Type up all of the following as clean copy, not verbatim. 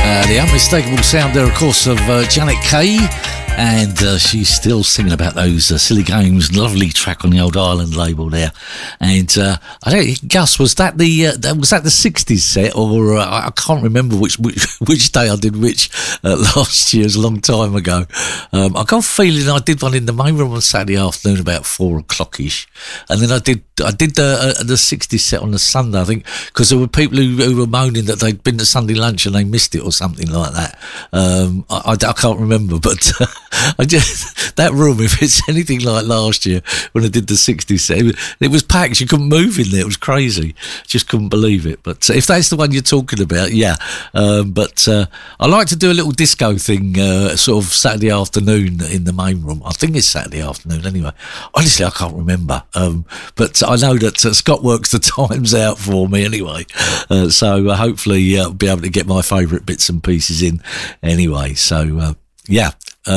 The unmistakable sound there, of course, of Janet Kay, and she's still singing about those silly games. Lovely track on the Old Island label there. And I don't know, Gus, was that the 60s set, or I can't remember which day I did which last year. It was a long time ago. I got a feeling I did one in the main room on Saturday afternoon about 4 o'clock-ish, and then I did the 60s set on the Sunday, I think, because there were people who were moaning that they'd been to Sunday lunch and they missed it or something like that. I can't remember, but I just, that room, if it's anything like last year when I did the 60s set, it was packed. You couldn't move in there. It was crazy. Just couldn't believe it. But if that's the one you're talking about, yeah. But I like to do a little disco thing sort of Saturday afternoon in the main room. I think it's Saturday afternoon anyway. Honestly, I can't remember. But I know that Scott works the times out for me anyway. So hopefully I'll be able to get my favourite bits and pieces in anyway. So, yeah.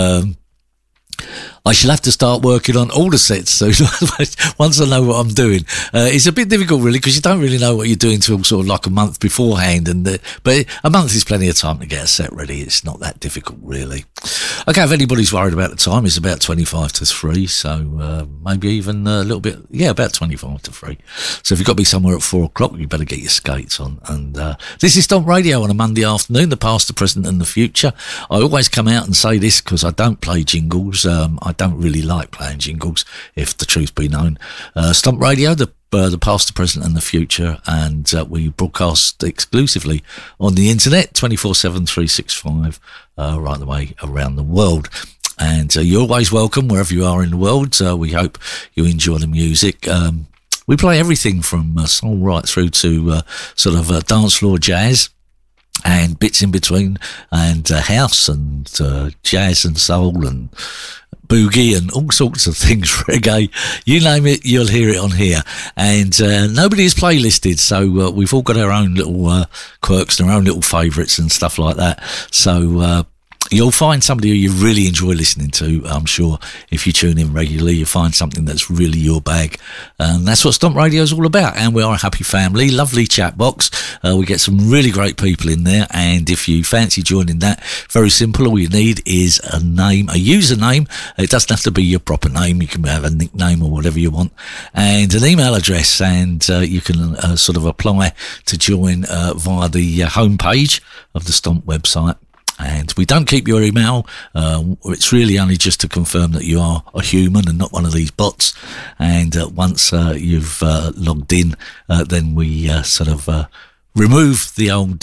I shall have to start working on all the sets soon once I know what I'm doing. It's a bit difficult really, because you don't really know what you're doing till sort of like a month beforehand, but a month is plenty of time to get a set ready. It's not that difficult really. Okay, if anybody's worried about the time, it's about 25 to 3, so maybe even a little bit, yeah, about 25 to 3. So if you've got to be somewhere at 4 o'clock, you better get your skates on. And this is Stomp Radio on a Monday afternoon, the past, the present and the future. I always come out and say this because I don't play jingles. I don't really like playing jingles, if the truth be known. Stomp Radio, the past, the present and the future, and we broadcast exclusively on the internet 24/7 365 right the way around the world. And you're always welcome wherever you are in the world. We hope you enjoy the music. We play everything from soul right through to sort of dance floor jazz and bits in between, and house and jazz and soul and boogie and all sorts of things, reggae, you name it, you'll hear it on here. And nobody is playlisted, so we've all got our own little quirks and our own little favourites and stuff like that. So you'll find somebody who you really enjoy listening to, I'm sure. If you tune in regularly, you find something that's really your bag. And that's what Stomp Radio is all about. And we are a happy family, lovely chat box. We get some really great people in there. And if you fancy joining that, very simple. All you need is a name, a username. It doesn't have to be your proper name. You can have a nickname or whatever you want. And an email address. And you can sort of apply to join via the homepage of the Stomp website. And we don't keep your email. It's really only just to confirm that you are a human and not one of these bots. And once you've logged in, then we sort of remove the old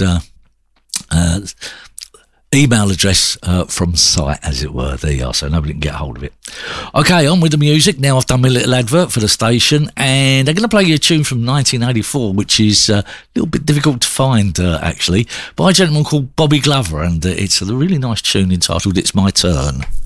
email address from site, as it were. There you are, so nobody can get hold of it. Okay, on with the music. Now I've done my little advert for the station, and I'm going to play you a tune from 1984, which is a little bit difficult to find, actually, by a gentleman called Bobby Glover, and it's a really nice tune entitled It's My Turn.